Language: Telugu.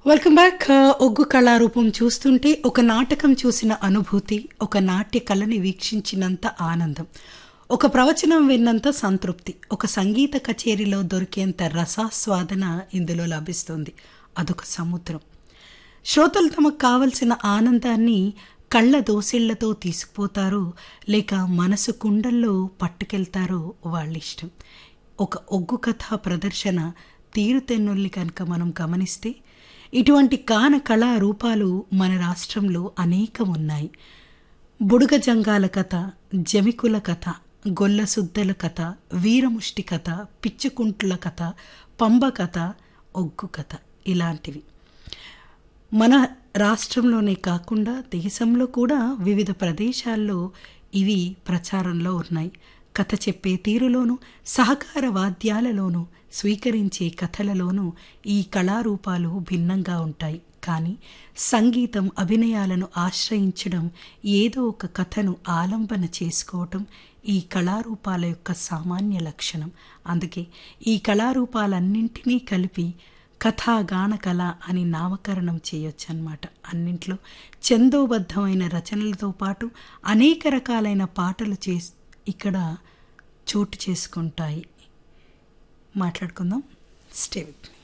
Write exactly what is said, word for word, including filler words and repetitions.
Welcome back. ఒగ్గు కళారూపం చూస్తుంటే ఒక నాటకం చూసిన అనుభూతి, ఒక నాట్య కళని వీక్షించినంత ఆనందం, ఒక ప్రవచనం విన్నంత సంతృప్తి, ఒక సంగీత కచేరీలో దొరికేంత రసాస్వాదన ఇందులో లభిస్తుంది. అదొక సముద్రం. శ్రోతలు తమకు కావలసిన ఆనందాన్ని కళ్ళ దోసిళ్లతో తీసుకుపోతారు, లేక మనసు కుండల్లో పట్టుకెళ్తారో వాళ్ళిష్టం. ఒక ఒగ్గు కథా ప్రదర్శన తీరుతెన్నుల్ని కనుక మనం గమనిస్తే ఇటువంటి గాన కళా రూపాలు మన రాష్ట్రంలో అనేకం ఉన్నాయి. బుడుగ జంగాల కథ, జమికుల కథ, గొల్లసుద్దల కథ, వీరముష్టి కథ, పిచ్చుకుంట్ల కథ, పంబ కథ, ఒగ్గు కథ ఇలాంటివి మన రాష్ట్రంలోనే కాకుండా దేశంలో కూడా వివిధ ప్రదేశాల్లో ఇవి ప్రచారంలో ఉన్నాయి. కథ చెప్పే తీరులోనూ, సహకార వాద్యాలలోనూ, స్వీకరించే కథలలోనూ ఈ కళారూపాలు భిన్నంగా ఉంటాయి. కానీ సంగీతం, అభినయాలను ఆశ్రయించడం, ఏదో ఒక కథను ఆలంబన చేసుకోవటం ఈ కళారూపాల యొక్క సామాన్య లక్షణం. అందుకే ఈ కళారూపాలన్నింటినీ కలిపి కథాగాన కళ అని నామకరణం చేయొచ్చు అన్నమాట. అన్నింట్లో ఛందోబద్ధమైన రచనలతో పాటు అనేక రకాలైన పాటలు చే ఇక్కడ చోటు చేసుకుంటాయి. మాట్లాడుకుందాం. Stay with me.